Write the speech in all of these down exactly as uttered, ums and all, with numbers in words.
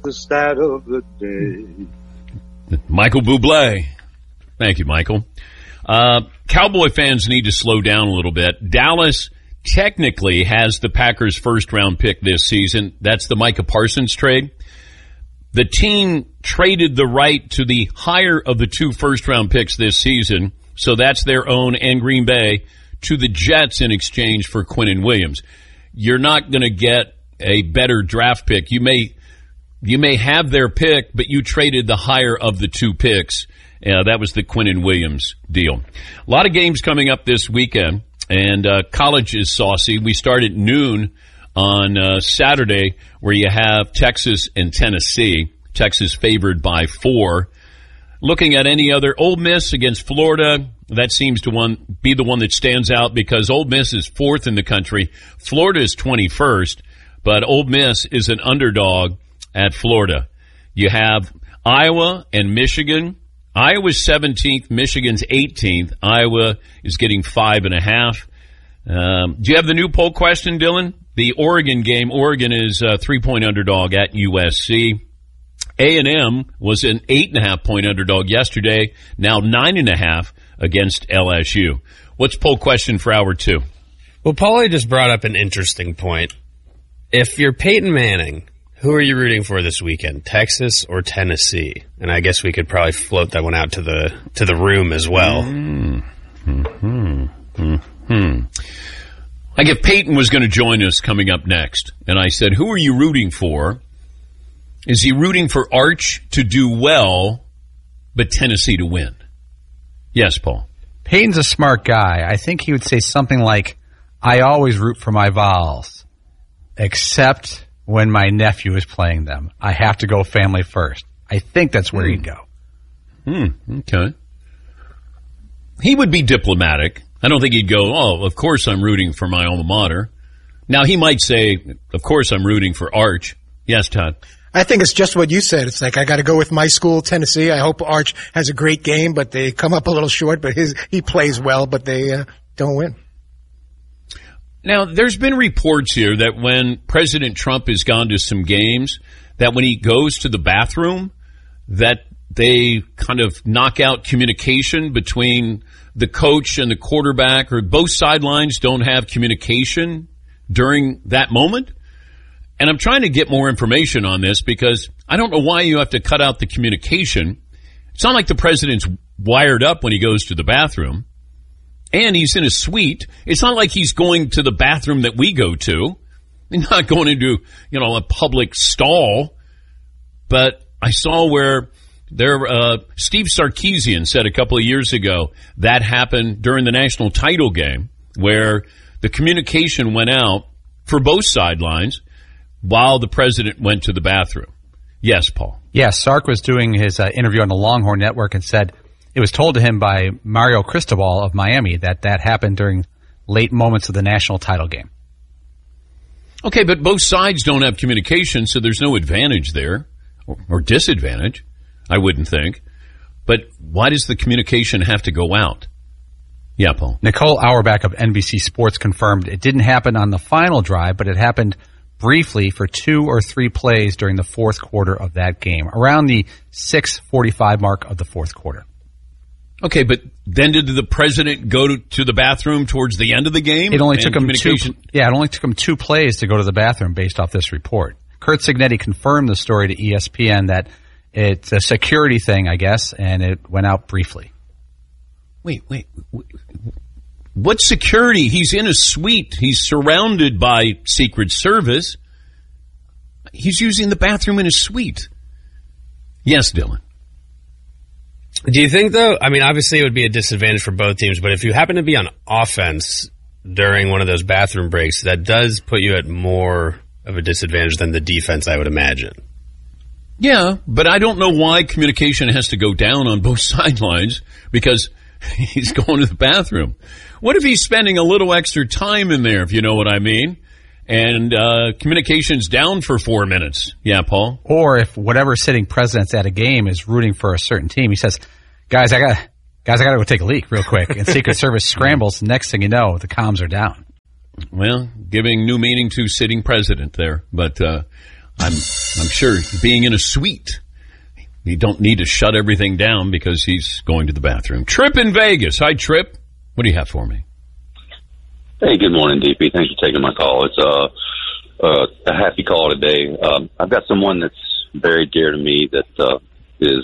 The stat of the day. Michael Bublé. Thank you, Michael. Uh, Cowboy fans need to slow down a little bit. Dallas technically has the Packers' first-round pick this season. That's the Micah Parsons trade. The team traded the right to the higher of the two first-round picks this season, so that's their own and Green Bay, to the Jets in exchange for Quinnen Williams. You're not going to get a better draft pick. You may you may have their pick, but you traded the higher of the two picks. Uh, that was the Quinnen Williams deal. A lot of games coming up this weekend, and uh, college is saucy. We start at noon on uh, Saturday, where you have Texas and Tennessee. Texas favored by four. Looking at any other, Ole Miss against Florida, that seems to one be the one that stands out because Ole Miss is fourth in the country. Florida is twenty-first, but Ole Miss is an underdog at Florida. You have Iowa and Michigan. Iowa's seventeenth, Michigan's eighteenth. Iowa is getting five and a half. Um, do you have the new poll question, Dylan? The Oregon game. Oregon is a three-point underdog at U S C. A and M was an eight and a half point underdog yesterday. Now nine and a half against L S U. What's poll question for hour two? Well, Paulie just brought up an interesting point. If you're Peyton Manning, who are you rooting for this weekend, Texas or Tennessee? And I guess we could probably float that one out to the to the room as well. Mm-hmm. Mm-hmm. Like if Peyton was going to join us coming up next, and I said, who are you rooting for? Is he rooting for Arch to do well, but Tennessee to win? Yes, Paul. Peyton's a smart guy. I think he would say something like, I always root for my Vols, except when my nephew is playing them. I have to go family first. I think that's where mm. he'd go. Hmm, okay. He would be diplomatic. I don't think he'd go, oh, of course I'm rooting for my alma mater. Now, he might say, of course I'm rooting for Arch. Yes, Todd. I think it's just what you said. It's like, I got to go with my school, Tennessee. I hope Arch has a great game, but they come up a little short, but his, he plays well, but they uh, don't win. Now, there's been reports here that when President Trump has gone to some games, that when he goes to the bathroom, that they kind of knock out communication between the coach and the quarterback, or both sidelines don't have communication during that moment. And I'm trying to get more information on this because I don't know why you have to cut out the communication. It's not like the president's wired up when he goes to the bathroom. And he's in a suite. It's not like he's going to the bathroom that we go to. He's not going into, you know, a public stall. But I saw where there, uh, Steve Sarkisian said a couple of years ago that happened during the national title game where the communication went out for both sidelines while the president went to the bathroom. Yes, Paul. Yes, Sark was doing his uh, interview on the Longhorn Network and said it was told to him by Mario Cristobal of Miami that that happened during late moments of the national title game. Okay, but both sides don't have communication, so there's no advantage there, or, or disadvantage, I wouldn't think. But why does the communication have to go out? Yeah, Paul. Nicole Auerbach of N B C Sports confirmed it didn't happen on the final drive, but it happened briefly for two or three plays during the fourth quarter of that game, around the six forty-five mark of the fourth quarter. Okay, but then did the president go to, to the bathroom towards the end of the game? It only took him two. Yeah, it only took him two plays to go to the bathroom based off this report. Kurt Signetti confirmed the story to E S P N that it's a security thing, I guess, and it went out briefly. Wait, wait, wait. What security? He's in a suite. He's surrounded by Secret Service. He's using the bathroom in his suite. Yes, Dylan. Do you think, though, I mean, obviously it would be a disadvantage for both teams, but if you happen to be on offense during one of those bathroom breaks, that does put you at more of a disadvantage than the defense, I would imagine. Yeah, but I don't know why communication has to go down on both sidelines because he's going to the bathroom. What if he's spending a little extra time in there, if you know what I mean? And uh, communication's down for four minutes. Yeah, Paul? Or if whatever sitting president's at a game is rooting for a certain team, he says, guys, I got guys, I got to go take a leak real quick. And Secret Service scrambles. Next thing you know, the comms are down. Well, giving new meaning to sitting president there. But uh, I'm I'm sure being in a suite, you don't need to shut everything down because he's going to the bathroom. Trip in Vegas. Hi, Trip. What do you have for me? Hey, good morning, D P. Thanks for taking my call. It's uh, uh, a happy call today. Um, I've got someone that's very dear to me that uh, is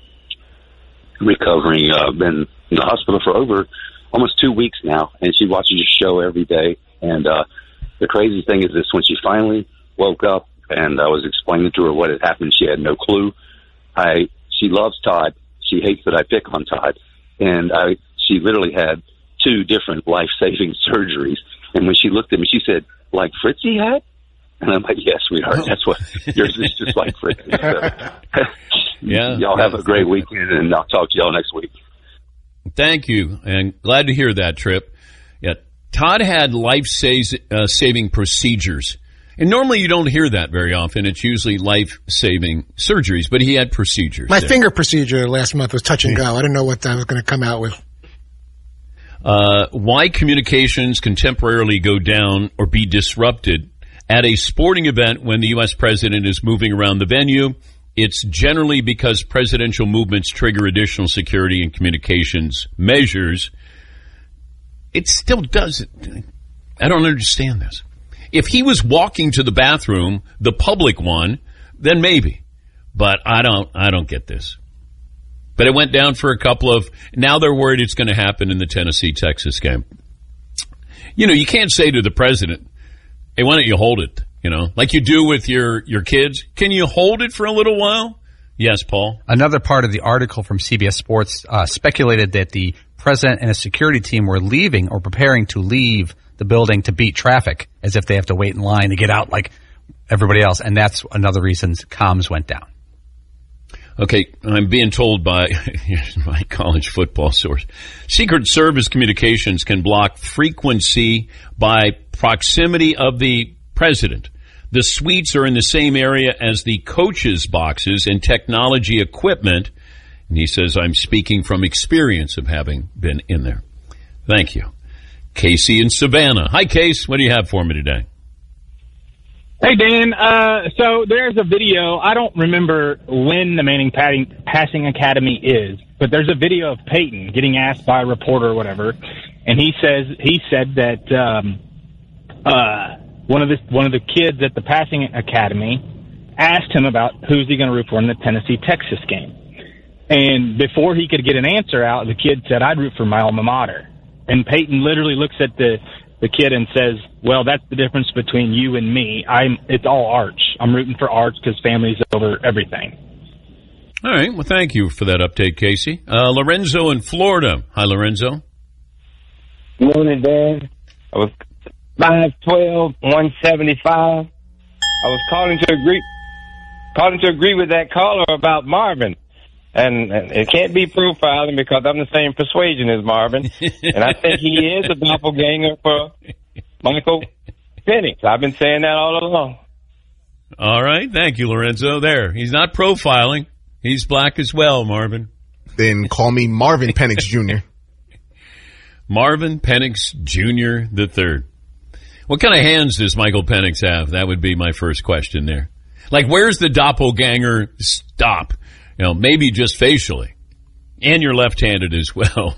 recovering. Uh, been in the hospital for over almost two weeks now, and she watches your show every day. And uh, the crazy thing is this: when she finally woke up and I was explaining to her what had happened, she had no clue. I she loves Todd. She hates that I pick on Todd, and I she literally had two different life-saving surgeries. And when she looked at me, she said, "Like Fritzy had?" And I'm like, "Yes, sweetheart. Oh. That's what yours is, just like Fritzy." So, yeah. Y'all have a great weekend, and I'll talk to y'all next week. Thank you, and glad to hear that, Trip. Yeah, Todd had life-saving procedures. And normally you don't hear that very often. It's usually life-saving surgeries, but he had procedures. My there. finger procedure last month was touch and go. I didn't know what I was going to come out with. Uh, why communications can temporarily go down or be disrupted at a sporting event when the U S president is moving around the venue. It's generally because presidential movements trigger additional security and communications measures. It still doesn't. I don't understand this. If he was walking to the bathroom, the public one, then maybe. But I don't, I don't get this. But it went down for a couple of, now they're worried it's going to happen in the Tennessee-Texas game. You know, you can't say to the president, "Hey, why don't you hold it?" You know, like you do with your, your kids. Can you hold it for a little while? Yes, Paul. Another part of the article from C B S Sports uh, speculated that the president and a security team were leaving or preparing to leave the building to beat traffic, as if they have to wait in line to get out like everybody else. And that's another reason comms went down. Okay, I'm being told by my college football source. Secret Service communications can block frequency by proximity of the president. The suites are in the same area as the coaches' boxes and technology equipment. And he says, "I'm speaking from experience of having been in there." Thank you. Casey in Savannah. Hi, Case. What do you have for me today? Hey, Dan. Uh, so there's a video. I don't remember when the Manning Passing Academy is, but there's a video of Peyton getting asked by a reporter or whatever, and he says he said that um, uh, one of the one of the kids at the Passing Academy asked him about who's he going to root for in the Tennessee-Texas game, and before he could get an answer out, the kid said, "I'd root for my alma mater." And Peyton literally looks at the, the kid and says, "Well, that's the difference between you and me. I'm it's all Arch. I'm rooting for Arch because family's over everything." All right. Well, thank you for that update, Casey. Uh, Lorenzo in Florida. Hi, Lorenzo. Good morning, Dan. I was five twelve, one seventy-five. I was calling to agree, calling to agree with that caller about Marvin. And, and it can't be profiling because I'm the same persuasion as Marvin. And I think he is a doppelganger for Michael Penix. I've been saying that all along. All right. Thank you, Lorenzo. There. He's not profiling. He's black as well, Marvin. Then call me Marvin Penix Junior Marvin Penix Junior the third. What kind of hands does Michael Penix have? That would be my first question there. Like, where's the doppelganger stop? You know, maybe just facially. And you're left-handed as well.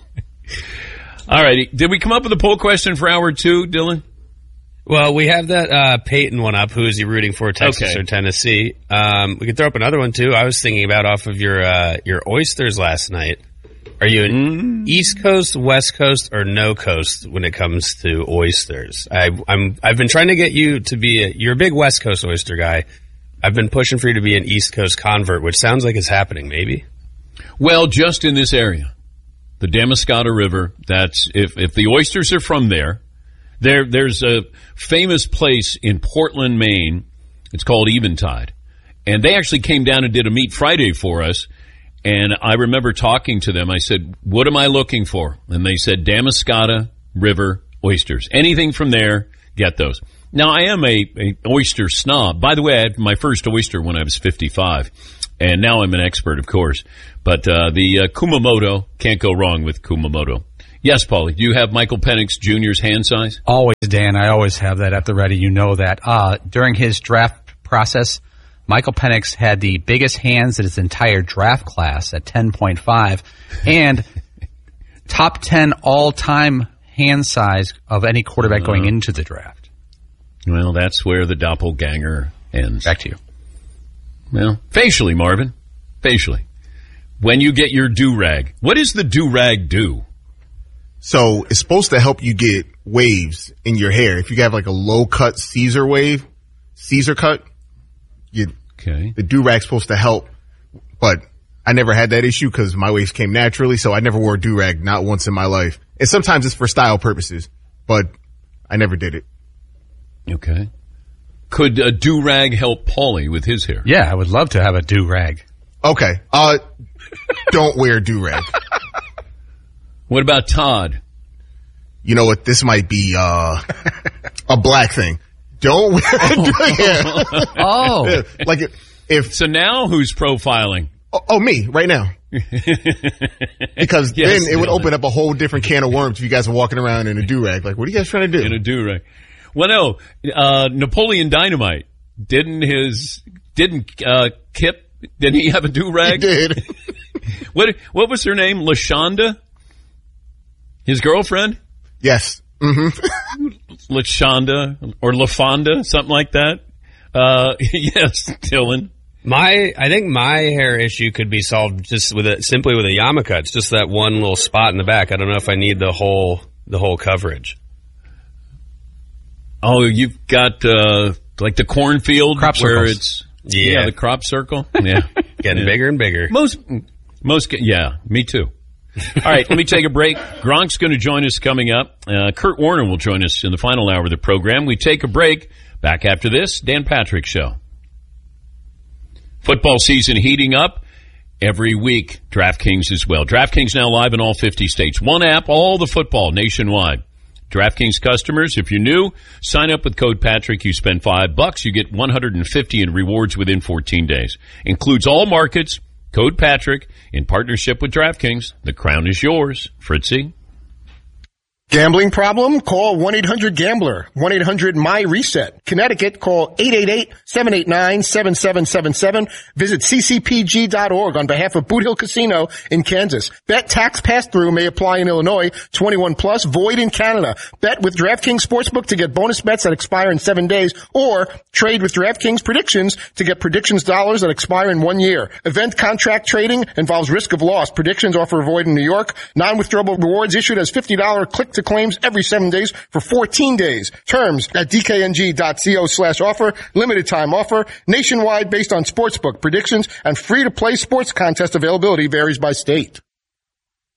All righty. Did we come up with a poll question for hour two, Dylan? Well, we have that uh, Peyton one up. Who is he rooting for, Texas okay. or Tennessee? Um, we could throw up another one, too. I was thinking about off of your uh, your oysters last night. Are you an mm. East Coast, West Coast, or no coast when it comes to oysters? I, I'm, I've been trying to get you to be a – you're a big West Coast oyster guy. I've been pushing for you to be an East Coast convert, which sounds like it's happening, maybe. Well, just in this area, the Damariscotta River, that's if, if the oysters are from there, there, there's a famous place in Portland, Maine. It's called Eventide. And they actually came down and did a Meat Friday for us. And I remember talking to them. I said, "What am I looking for?" And they said, Damariscotta River oysters. Anything from there, get those. Now, I am a, a oyster snob. By the way, I had my first oyster when I was fifty-five, and now I'm an expert, of course. But uh, the uh, Kumamoto, can't go wrong with Kumamoto. Yes, Paulie, do you have Michael Penix Junior's hand size? Always, Dan. I always have that at the ready. You know that. Uh, during his draft process, Michael Penix had the biggest hands in his entire draft class at ten point five and top ten all-time hand size of any quarterback uh, going into the draft. Well, that's where the doppelganger ends. Back to you. Well, facially, Marvin. Facially. When you get your do-rag, what does the do-rag do? So it's supposed to help you get waves in your hair. If you have like a low-cut Caesar wave, Caesar cut, you, okay. the do-rag's supposed to help. But I never had that issue because my waves came naturally, so I never wore a do-rag, not once in my life. And sometimes it's for style purposes, but I never did it. Okay. Could a do-rag help Paulie with his hair? Yeah, I would love to have a do-rag. Okay. Uh, don't wear a do-rag. What about Todd? You know what? This might be uh, a black thing. Don't wear a do-rag. Oh. Like if, if So now who's profiling? Oh, oh, me, right now. Because Yes, then it would nailed open it. up a whole different can of worms if you guys are walking around in a do-rag. Like, what are you guys trying to do? In a do-rag. Well, no, uh, Napoleon Dynamite, didn't his, didn't, uh, Kip, didn't he have a do-rag? He did. What, what was her name? LaShonda? His girlfriend? Yes. Mm-hmm. LaShonda or LaFonda, something like that. Uh, yes, Dylan. My, I think my hair issue could be solved just with a, simply with a yarmulke. It's just that one little spot in the back. I don't know if I need the whole, the whole coverage. Oh, you've got, uh, like the cornfield Crop where circles. it's, Yeah. yeah, the crop circle. Yeah. Getting Yeah. bigger and bigger. Most, most, yeah, me too. All right, let me take a break. Gronk's going to join us coming up. Uh, Kurt Warner will join us in the final hour of the program. We take a break. Back after this, Dan Patrick Show. Football season heating up every week. DraftKings as well. DraftKings now live in all fifty states. One app, all the football nationwide. DraftKings customers, if you're new, sign up with code Patrick. You spend five bucks, you get one hundred fifty in rewards within fourteen days. Includes all markets. Code Patrick in partnership with DraftKings. The crown is yours. Fritzy. Gambling problem? Call one eight hundred gambler. one eight hundred my reset. Connecticut, call eight eight eight, seven eight nine, seven seven seven seven. Visit c c p g dot org on behalf of Boot Hill Casino in Kansas. Bet tax pass-through may apply in Illinois. twenty-one plus, void in Canada. Bet with DraftKings Sportsbook to get bonus bets that expire in seven days, or trade with DraftKings Predictions to get predictions dollars that expire in one year. Event contract trading involves risk of loss. Predictions offer void in New York. Non-withdrawable rewards issued as fifty dollars click to claims every seven days for fourteen days. Terms at d k n g dot co slash offer. Limited time offer. Nationwide based on sportsbook predictions and free to play sports contest availability varies by state.